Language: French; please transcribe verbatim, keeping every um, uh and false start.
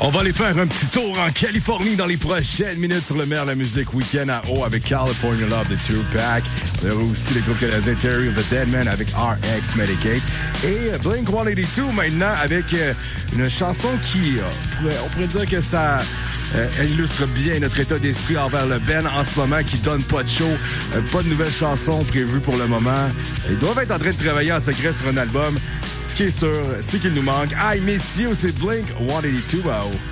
On va aller faire un petit tour en Californie dans les prochaines minutes sur le meilleur de la musique week-end à O avec California Love de Tupac. On aura aussi le groupe canadien Theory of the Deadman avec R X Medicaid. Et Blink one eighty-two maintenant avec euh, une chanson qui, euh, pourrait, on pourrait dire que ça euh, illustre bien notre état d'esprit envers le Ben en ce moment qui donne pas de show, euh, pas de nouvelles chansons prévues pour le moment. Ils doivent être en train de travailler en secret sur un album. Ce qui est sûr, c'est qu'il nous manque. I Miss You, c'est Blink one eighty-two. Wow.